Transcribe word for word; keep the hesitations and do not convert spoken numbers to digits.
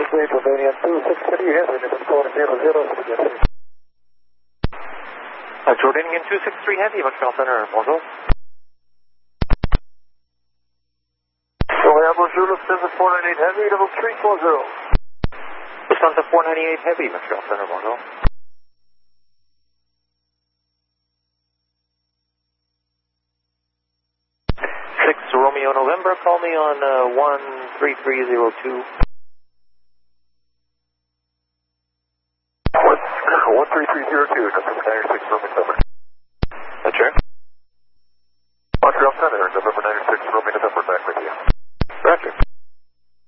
Bay, Jordanian two six three Heavy, Level four zero zero. Uh, Jordanian two six three Heavy, Montreal Center, bonjour. Royal Bonjour, Lufthansa four nine eight Heavy, Level three four zero. Lufthansa four ninety-eight Heavy, Montreal Center, bonjour. six Romeo November, call me on uh, one three three zero two. one three three zero two, Justin Skyner six Romeo November.